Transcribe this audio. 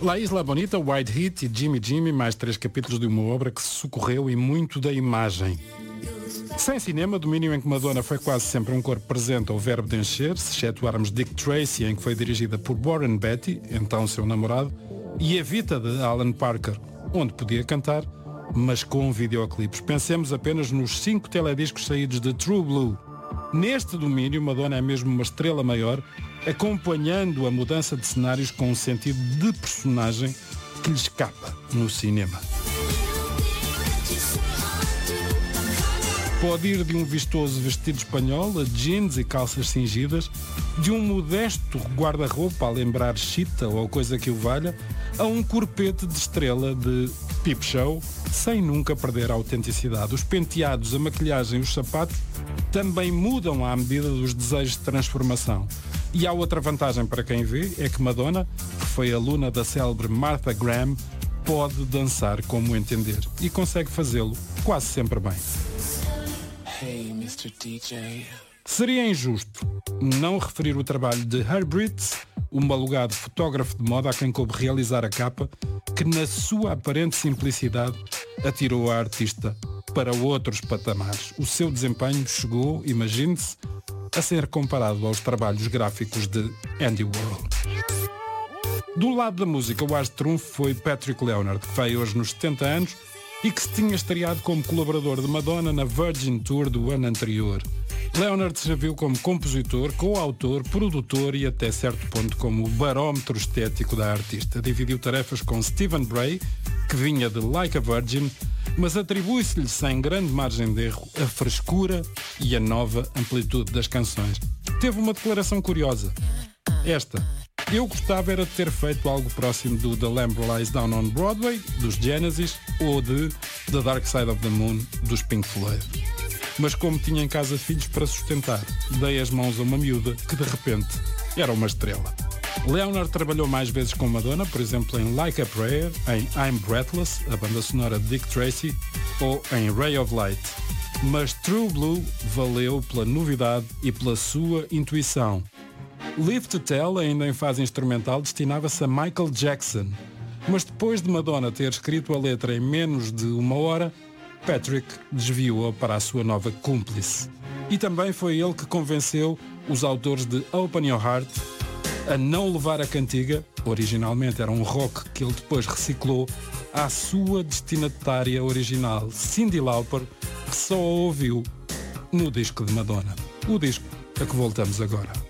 La Isla Bonita, White Heat e Jimmy Jimmy, mais 3 capítulos de uma obra que se socorreu e muito da imagem. Sem cinema, domínio em que Madonna foi quase sempre um corpo presente ao verbo de encher, se excetuarmos Dick Tracy, em que foi dirigida por Warren Beatty, então seu namorado, e Evita, de Alan Parker, onde podia cantar, mas com videoclipes. Pensemos apenas nos 5 telediscos saídos de True Blue. Neste domínio, Madonna é mesmo uma estrela maior, acompanhando a mudança de cenários com um sentido de personagem que lhe escapa no cinema. Pode ir de um vistoso vestido espanhol a jeans e calças cingidas, de um modesto guarda-roupa a lembrar Chita ou coisa que o valha, a um corpete de estrela de Peep Show, sem nunca perder a autenticidade. Os penteados, a maquilhagem e os sapatos também mudam à medida dos desejos de transformação. E há outra vantagem para quem vê, é que Madonna, que foi aluna da célebre Martha Graham, pode dançar como entender e consegue fazê-lo quase sempre bem. Hey, Mr. DJ. Seria injusto não referir o trabalho de Herb Ritts, o malugado fotógrafo de moda a quem coube realizar a capa, que na sua aparente simplicidade atirou a artista para outros patamares. O seu desempenho chegou, imagine-se, a ser comparado aos trabalhos gráficos de Andy Warhol. Do lado da música, o as de trunfo foi Patrick Leonard, que veio hoje nos 70 anos e que se tinha estreado como colaborador de Madonna na Virgin Tour do ano anterior. Leonard serviu como compositor, coautor, produtor e até certo ponto como o barómetro estético da artista. Dividiu tarefas com Stephen Bray, que vinha de Like a Virgin, mas atribui-se-lhe sem grande margem de erro a frescura e a nova amplitude das canções. Teve uma declaração curiosa. Esta: eu gostava era de ter feito algo próximo do The Lamb Lies Down on Broadway, dos Genesis, ou de The Dark Side of the Moon, dos Pink Floyd. Mas como tinha em casa filhos para sustentar, dei as mãos a uma miúda que de repente era uma estrela. Leonard trabalhou mais vezes com Madonna, por exemplo em Like a Prayer, em I'm Breathless, a banda sonora de Dick Tracy, ou em Ray of Light. Mas True Blue valeu pela novidade e pela sua intuição. Live to Tell, ainda em fase instrumental, destinava-se a Michael Jackson. Mas depois de Madonna ter escrito a letra em menos de uma hora, Patrick desviou-a para a sua nova cúmplice. E também foi ele que convenceu os autores de Open Your Heart a não levar a cantiga, originalmente era um rock que ele depois reciclou, à sua destinatária original, Cyndi Lauper, que só a ouviu no disco de Madonna. O disco a que voltamos agora.